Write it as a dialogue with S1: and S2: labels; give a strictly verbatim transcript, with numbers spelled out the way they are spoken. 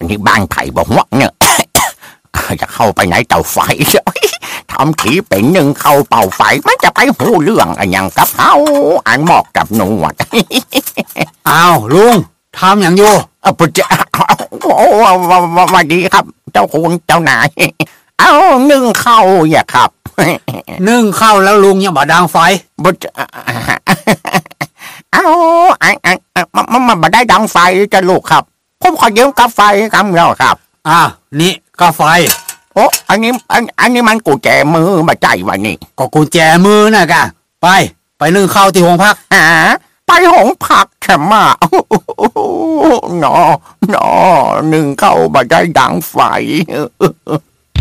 S1: นี่บ้านไผ่บอกว่าเนี่ยจะเข้าไปไหนเตาไฟทำทีเป็นหนึ่งเข้าเป่าไฟมันจะไปหูเรื่องอะไรอย่างกับเขาอันหมอกกับหนวด
S2: อ้าวลุงทำอย่างอยู่
S1: อ่ะปุ๊จะโอ้วันดีครับเจ้าคุณเจ้านายเอานึ่งเข้าอย่าครับ
S2: นึ่งเข้าแล้วลุงยังบ่ดังไฟ
S1: ปุ๊จะเอาอันอันมันมันมาได้ดังไฟจะลูกครับผมขอยืมกาแฟกันแล้วครับ
S2: อ่านี่กาแฟ
S1: โอ้อันนี้อันอันนี้มันกุญแจมือมาใจวันนี้
S2: ก็กุญแจมือน่ะกะไปไปนึ่งข้าวที่โรงพัก
S1: หาไปโรงพักแค่มาหนอหนอนึ่งเข้ามาได้ดังไฟ